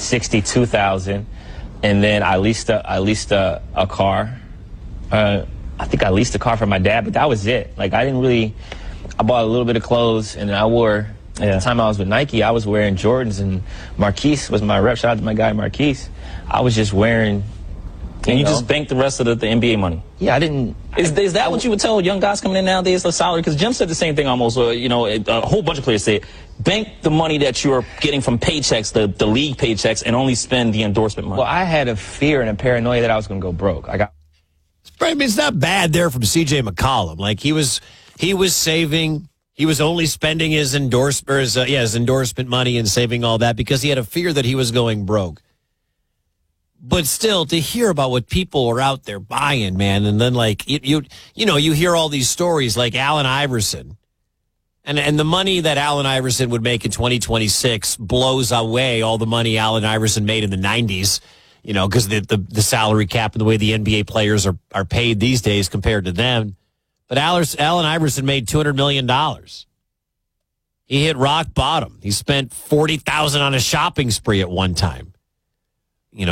$62,000, and then I leased a car. I think I leased a car for my dad, but that was it. Like, I bought a little bit of clothes, and I wore, at the time I was with Nike, I was wearing Jordans, and Marquise was my rep. Shout out to my guy Marquise. I was just wearing. And you just banked the rest of the NBA money? Yeah, I didn't. Is that what you would tell young guys coming in nowadays, the salary? Because Jim said the same thing almost. A whole bunch of players say, bank the money that you're getting from paychecks, the league paychecks, and only spend the endorsement money. Well, I had a fear and a paranoia that I was going to go broke. It's not bad there from C.J. McCollum. Like, he was saving. He was only spending his endorsement money and saving all that because he had a fear that he was going broke. But still, to hear about what people are out there buying, man, and then like you hear all these stories like Allen Iverson, and the money that Allen Iverson would make in 2026 blows away all the money Allen Iverson made in the 90s, because the salary cap and the way the NBA players are paid these days compared to them. But Allen Iverson made $200 million. He hit rock bottom. He spent $40,000 on a shopping spree at one time. He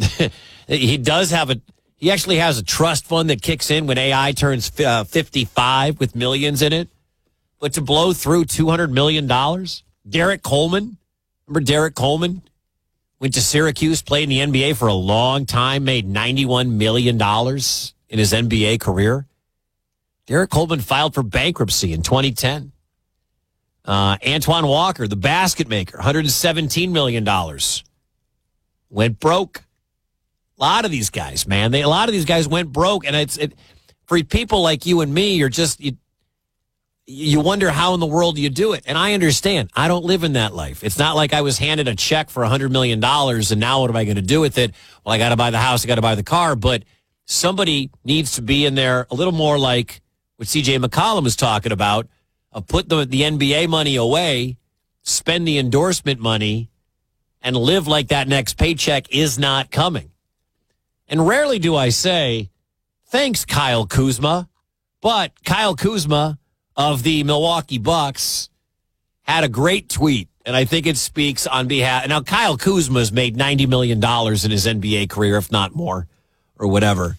actually has a trust fund that kicks in when AI turns 55 with millions in it. But to blow through $200 million, Derek Coleman, remember Derek Coleman? Went to Syracuse, played in the NBA for a long time, made $91 million in his NBA career. Derek Coleman filed for bankruptcy in 2010. Antoine Walker, the basket maker, $117 million. Went broke. A lot of these guys, man. A lot of these guys went broke, and for people like you and me, you wonder how in the world you do it. And I understand. I don't live in that life. It's not like I was handed a check for $100 million, and now what am I going to do with it? Well, I got to buy the house, I got to buy the car, but somebody needs to be in there a little more like what C.J. McCollum was talking about, put the NBA money away, spend the endorsement money, and live like that next paycheck is not coming. And rarely do I say, thanks, Kyle Kuzma. But Kyle Kuzma of the Milwaukee Bucks had a great tweet, and I think it speaks on behalf. Now, Kyle Kuzma's made $90 million in his NBA career, if not more, or whatever.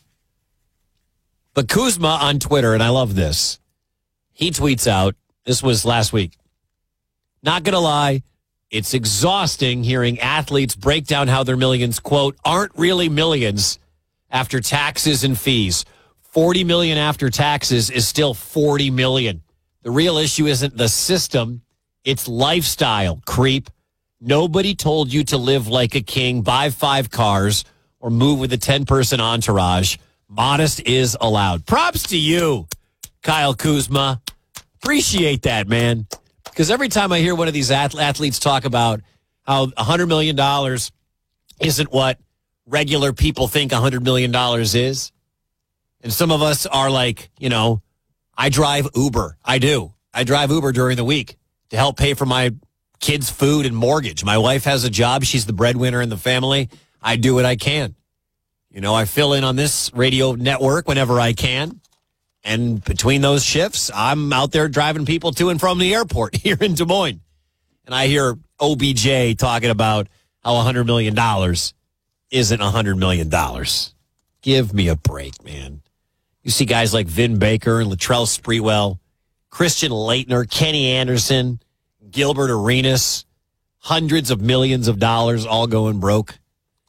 But Kuzma on Twitter, and I love this, he tweets out, this was last week, not going to lie, it's exhausting hearing athletes break down how their millions, quote, aren't really millions after taxes and fees. 40 million after taxes is still 40 million. The real issue isn't the system, it's lifestyle, creep. Nobody told you to live like a king, buy 5 cars, or move with a 10-person entourage. Modest is allowed. Props to you, Kyle Kuzma. Appreciate that, man. Because every time I hear one of these athletes talk about how $100 million isn't what regular people think $100 million is, and some of us are like, I drive Uber. I do. I drive Uber during the week to help pay for my kids' food and mortgage. My wife has a job. She's the breadwinner in the family. I do what I can. I fill in on this radio network whenever I can. And between those shifts, I'm out there driving people to and from the airport here in Des Moines. And I hear OBJ talking about how $100 million isn't $100 million. Give me a break, man. You see guys like Vin Baker and Latrell Sprewell, Christian Laettner, Kenny Anderson, Gilbert Arenas, hundreds of millions of dollars all going broke.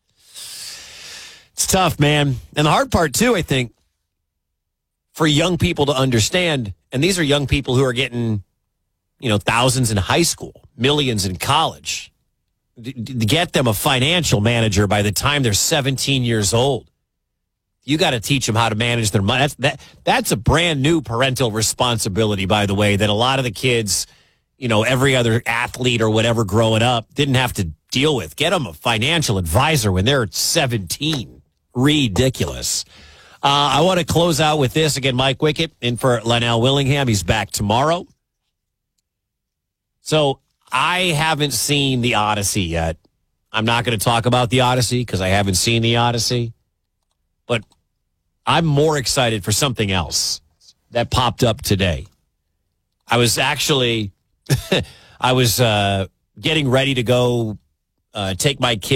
It's tough, man. And the hard part, too, I think, for young people to understand, and these are young people who are getting, thousands in high school, millions in college, to get them a financial manager by the time they're 17 years old. You got to teach them how to manage their money. That's a brand new parental responsibility, by the way, that a lot of the kids, every other athlete or whatever growing up didn't have to deal with. Get them a financial advisor when they're 17. Ridiculous. I want to close out with this. Again, Mike Wickett in for Lennell Willingham. He's back tomorrow. So I haven't seen The Odyssey yet. I'm not going to talk about The Odyssey because I haven't seen The Odyssey. But I'm more excited for something else that popped up today. I was actually, getting ready to go take my kid